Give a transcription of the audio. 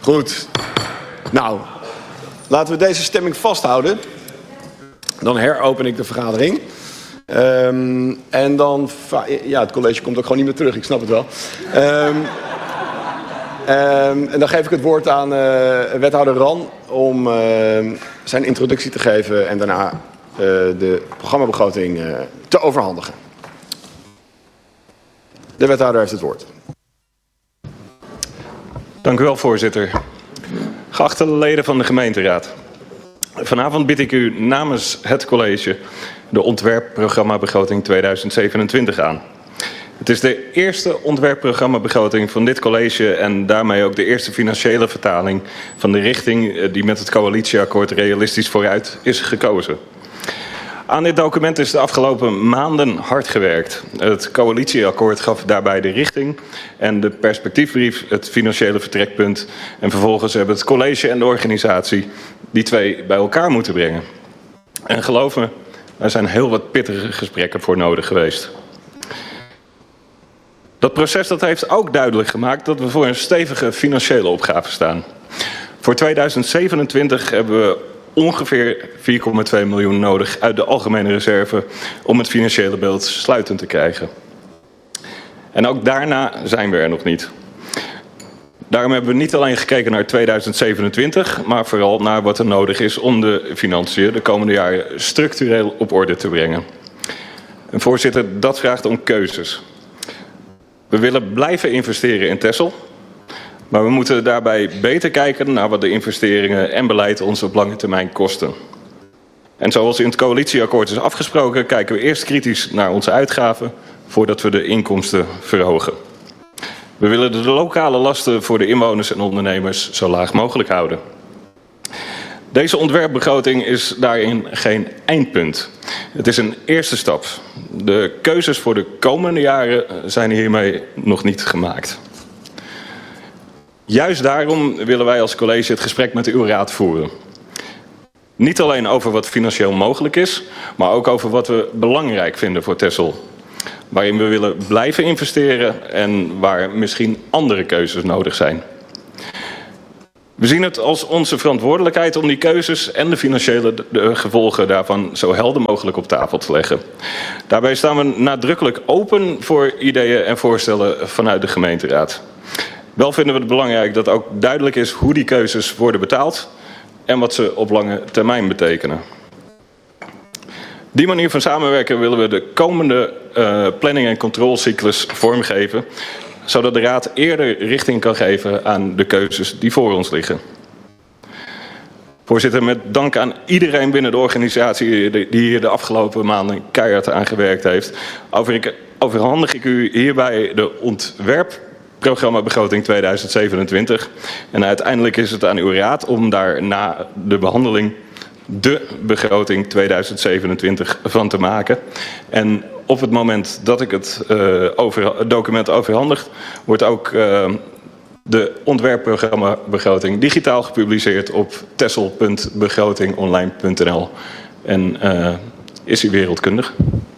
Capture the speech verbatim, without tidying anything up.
Goed. Nou, laten we deze stemming vasthouden. Dan heropen ik de vergadering. Um, en dan... Ja, het college komt ook gewoon niet meer terug, ik snap het wel. Um, um, en dan geef ik het woord aan uh, wethouder Ran om uh, zijn introductie te geven en daarna uh, de programmabegroting uh, te overhandigen. De wethouder heeft het woord. Dank u wel, voorzitter. Geachte leden van de gemeenteraad. Vanavond bied ik u namens het college de ontwerpprogrammabegroting tweeduizend zevenentwintig aan. Het is de eerste ontwerpprogrammabegroting van dit college en daarmee ook de eerste financiële vertaling van de richting die met het coalitieakkoord realistisch vooruit is gekozen. Aan dit document is de afgelopen maanden hard gewerkt. Het coalitieakkoord gaf daarbij de richting en de perspectiefbrief het financiële vertrekpunt. En vervolgens hebben het college en de organisatie die twee bij elkaar moeten brengen. En geloof me, er zijn heel wat pittige gesprekken voor nodig geweest. Dat proces dat heeft ook duidelijk gemaakt dat we voor een stevige financiële opgave staan. Voor tweeduizend zevenentwintig hebben we ongeveer vier komma twee miljoen nodig uit de algemene reserve om het financiële beeld sluitend te krijgen. En ook daarna zijn we er nog niet. Daarom hebben we niet alleen gekeken naar tweeduizend zevenentwintig, maar vooral naar wat er nodig is om de financiën de komende jaren structureel op orde te brengen. En voorzitter, dat vraagt om keuzes. We willen blijven investeren in Texel, maar we moeten daarbij beter kijken naar wat de investeringen en beleid ons op lange termijn kosten. En zoals in het coalitieakkoord is afgesproken, kijken we eerst kritisch naar onze uitgaven voordat we de inkomsten verhogen. We willen de lokale lasten voor de inwoners en ondernemers zo laag mogelijk houden. Deze ontwerpbegroting is daarin geen eindpunt. Het is een eerste stap. De keuzes voor de komende jaren zijn hiermee nog niet gemaakt. Juist daarom willen wij als college het gesprek met uw raad voeren. Niet alleen over wat financieel mogelijk is, maar ook over wat we belangrijk vinden voor Texel. Waarin we willen blijven investeren en waar misschien andere keuzes nodig zijn. We zien het als onze verantwoordelijkheid om die keuzes en de financiële de gevolgen daarvan zo helder mogelijk op tafel te leggen. Daarbij staan we nadrukkelijk open voor ideeën en voorstellen vanuit de gemeenteraad. Wel vinden we het belangrijk dat ook duidelijk is hoe die keuzes worden betaald en wat ze op lange termijn betekenen. Die manier van samenwerken willen we de komende uh, planning- en controlecyclus vormgeven, zodat de raad eerder richting kan geven aan de keuzes die voor ons liggen. Voorzitter, met dank aan iedereen binnen de organisatie die hier de afgelopen maanden keihard aan gewerkt heeft, overhandig ik u hierbij de ontwerpprogrammabegroting tweeduizend zevenentwintig. En uiteindelijk is het aan uw raad om daar na de behandeling de begroting tweeduizend zevenentwintig van te maken. En op het moment dat ik het, uh, over, het document overhandig, wordt ook uh, de ontwerpprogrammabegroting digitaal gepubliceerd op texel punt begrotingonline punt n l. En uh, is u wereldkundig.